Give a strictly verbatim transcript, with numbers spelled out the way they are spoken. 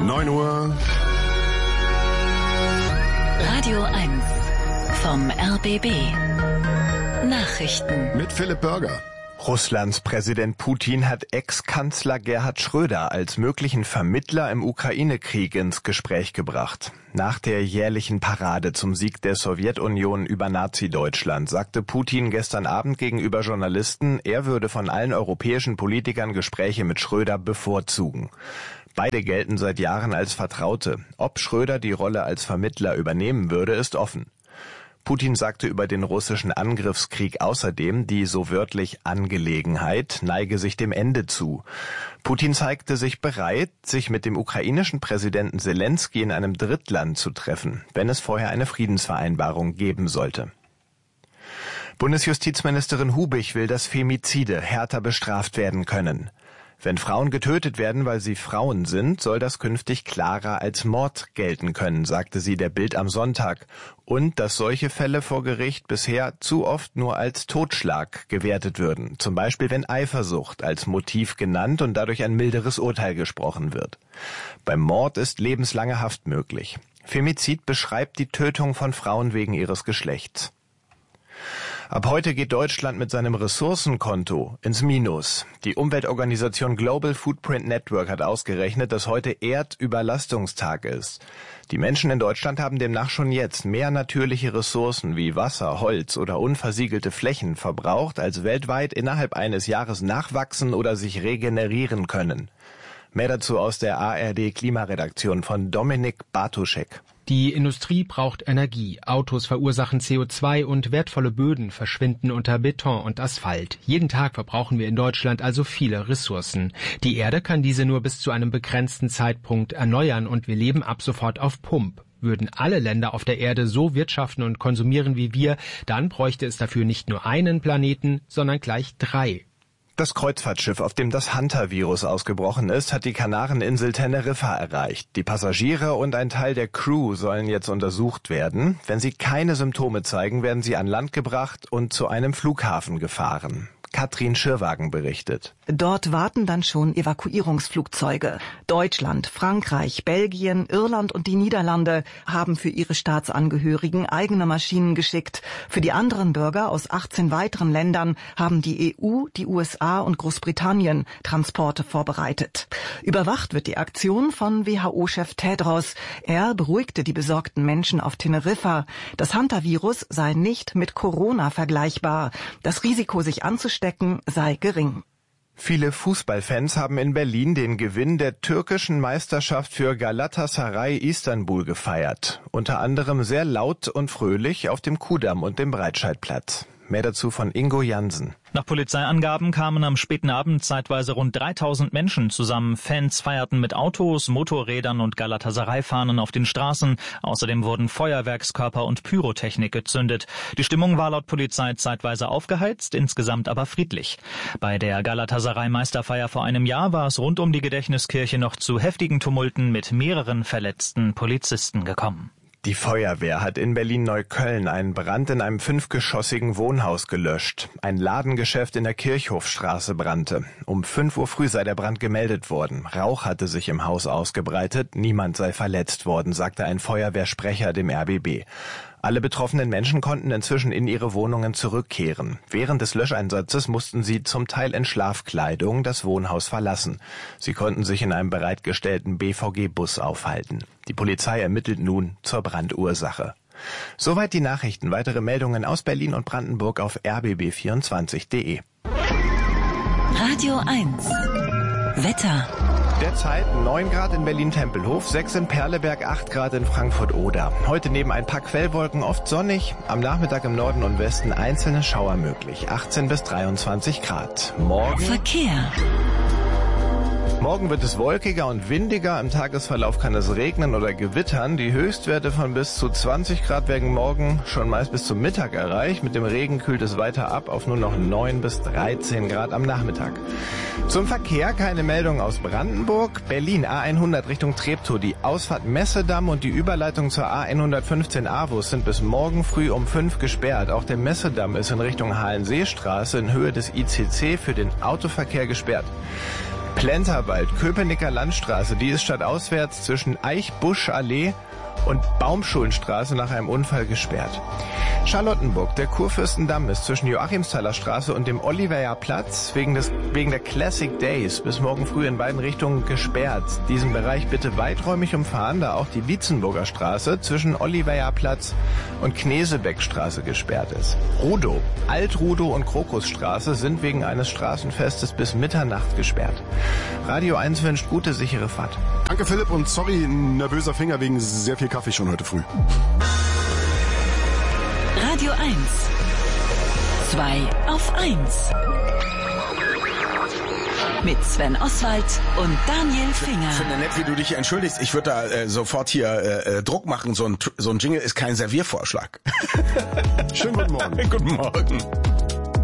neun Uhr. Radio eins vom R B B. Nachrichten mit Philipp Börger. Russlands Präsident Putin hat Ex-Kanzler Gerhard Schröder als möglichen Vermittler im Ukraine-Krieg ins Gespräch gebracht. Nach der jährlichen Parade zum Sieg der Sowjetunion über Nazi-Deutschland sagte Putin gestern Abend gegenüber Journalisten, er würde von allen europäischen Politikern Gespräche mit Schröder bevorzugen. Beide gelten seit Jahren als Vertraute. Ob Schröder die Rolle als Vermittler übernehmen würde, ist offen. Putin sagte über den russischen Angriffskrieg außerdem, die so wörtlich Angelegenheit neige sich dem Ende zu. Putin zeigte sich bereit, sich mit dem ukrainischen Präsidenten Selenskyj in einem Drittland zu treffen, wenn es vorher eine Friedensvereinbarung geben sollte. Bundesjustizministerin Hubich will, dass Femizide härter bestraft werden können. Wenn Frauen getötet werden, weil sie Frauen sind, soll das künftig klarer als Mord gelten können, sagte sie der Bild am Sonntag. Und dass solche Fälle vor Gericht bisher zu oft nur als Totschlag gewertet würden. Zum Beispiel, wenn Eifersucht als Motiv genannt und dadurch ein milderes Urteil gesprochen wird. Beim Mord ist lebenslange Haft möglich. Femizid beschreibt die Tötung von Frauen wegen ihres Geschlechts. Ab heute geht Deutschland mit seinem Ressourcenkonto ins Minus. Die Umweltorganisation Global Footprint Network hat ausgerechnet, dass heute Erdüberlastungstag ist. Die Menschen in Deutschland haben demnach schon jetzt mehr natürliche Ressourcen wie Wasser, Holz oder unversiegelte Flächen verbraucht, als weltweit innerhalb eines Jahres nachwachsen oder sich regenerieren können. Mehr dazu aus der A R D-Klimaredaktion von Dominik Bartoschek. Die Industrie braucht Energie, Autos verursachen C O zwei und wertvolle Böden verschwinden unter Beton und Asphalt. Jeden Tag verbrauchen wir in Deutschland also viele Ressourcen. Die Erde kann diese nur bis zu einem begrenzten Zeitpunkt erneuern und wir leben ab sofort auf Pump. Würden alle Länder auf der Erde so wirtschaften und konsumieren wie wir, dann bräuchte es dafür nicht nur einen Planeten, sondern gleich drei. Das Kreuzfahrtschiff, auf dem das Hunter-Virus ausgebrochen ist, hat die Kanareninsel Teneriffa erreicht. Die Passagiere und ein Teil der Crew sollen jetzt untersucht werden. Wenn sie keine Symptome zeigen, werden sie an Land gebracht und zu einem Flughafen gefahren. Katrin Schirwagen berichtet. Dort warten dann schon Evakuierungsflugzeuge. Deutschland, Frankreich, Belgien, Irland und die Niederlande haben für ihre Staatsangehörigen eigene Maschinen geschickt. Für die anderen Bürger aus achtzehn weiteren Ländern haben die E U, die U S A und Großbritannien Transporte vorbereitet. Überwacht wird die Aktion von W H O-Chef Tedros. Er beruhigte die besorgten Menschen auf Teneriffa. Das Hunter-Virus sei nicht mit Corona vergleichbar. Das Risiko, sich anzustecken, sei gering. Viele Fußballfans haben in Berlin den Gewinn der türkischen Meisterschaft für Galatasaray Istanbul gefeiert. Unter anderem sehr laut und fröhlich auf dem Kudamm und dem Breitscheidplatz. Mehr dazu von Ingo Jansen. Nach Polizeiangaben kamen am späten Abend zeitweise rund dreitausend Menschen zusammen. Fans feierten mit Autos, Motorrädern und Galatasaray-Fahnen auf den Straßen. Außerdem wurden Feuerwerkskörper und Pyrotechnik gezündet. Die Stimmung war laut Polizei zeitweise aufgeheizt, insgesamt aber friedlich. Bei der Galatasaray-Meisterfeier vor einem Jahr war es rund um die Gedächtniskirche noch zu heftigen Tumulten mit mehreren verletzten Polizisten gekommen. Die Feuerwehr hat in Berlin-Neukölln einen Brand in einem fünfgeschossigen Wohnhaus gelöscht. Ein Ladengeschäft in der Kirchhofstraße brannte. Um fünf Uhr früh sei der Brand gemeldet worden. Rauch hatte sich im Haus ausgebreitet. Niemand sei verletzt worden, sagte ein Feuerwehrsprecher dem R B B. Alle betroffenen Menschen konnten inzwischen in ihre Wohnungen zurückkehren. Während des Löscheinsatzes mussten sie zum Teil in Schlafkleidung das Wohnhaus verlassen. Sie konnten sich in einem bereitgestellten B V G-Bus aufhalten. Die Polizei ermittelt nun zur Brandursache. Soweit die Nachrichten. Weitere Meldungen aus Berlin und Brandenburg auf r b b vierundzwanzig punkt de. Radio eins Wetter. Derzeit neun Grad in Berlin-Tempelhof, sechs in Perleberg, acht Grad in Frankfurt-Oder. Heute neben ein paar Quellwolken oft sonnig, am Nachmittag im Norden und Westen einzelne Schauer möglich, achtzehn bis dreiundzwanzig Grad. Morgen Verkehr. Morgen wird es wolkiger und windiger. Im Tagesverlauf kann es regnen oder gewittern. Die Höchstwerte von bis zu zwanzig Grad werden morgen schon meist bis zum Mittag erreicht. Mit dem Regen kühlt es weiter ab auf nur noch neun bis dreizehn Grad am Nachmittag. Zum Verkehr keine Meldung aus Brandenburg. Berlin A hundert Richtung Treptow. Die Ausfahrt Messedamm und die Überleitung zur A hundertfünfzehn Avus sind bis morgen früh um fünf gesperrt. Auch der Messedamm ist in Richtung Halenseestraße in Höhe des I C C für den Autoverkehr gesperrt. Plenterwald, Köpenicker Landstraße, die ist stadtauswärts zwischen Eichbuschallee und Baumschulenstraße nach einem Unfall gesperrt. Charlottenburg, der Kurfürstendamm ist zwischen Joachimsthaler Straße und dem Oliveyer Platz wegen des, wegen der Classic Days bis morgen früh in beiden Richtungen gesperrt. Diesen Bereich bitte weiträumig umfahren, da auch die Lietzenburger Straße zwischen Oliveyer Platz und Knesebeckstraße gesperrt ist. Rudow, Alt-Rudow und Krokusstraße sind wegen eines Straßenfestes bis Mitternacht gesperrt. Radio eins wünscht gute, sichere Fahrt. Danke Philipp und sorry, nervöser Finger wegen sehr viel Kaffee schon heute früh. Radio eins. zwei auf eins. Mit Sven Oswald und Daniel Finger. Ich finde nett, wie du dich entschuldigst. Ich würde da äh, sofort hier äh, Druck machen. So ein, so ein Jingle ist kein Serviervorschlag. Schönen guten Morgen. Guten Morgen.